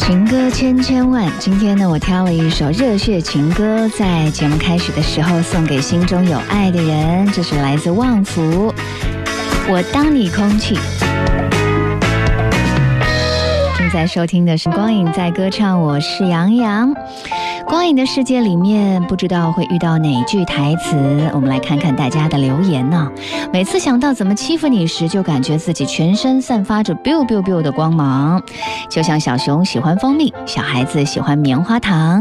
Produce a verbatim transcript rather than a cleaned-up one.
情歌千千万，今天呢，我挑了一首热血情歌，在节目开始的时候送给心中有爱的人，这是来自旺福，我当你空气。正在收听的是光影在歌唱，我是杨洋。光影的世界里面，不知道会遇到哪句台词，我们来看看大家的留言呢。每次想到怎么欺负你时，就感觉自己全身散发着 biu biu biu 的光芒，就像小熊喜欢蜂蜜，小孩子喜欢棉花糖。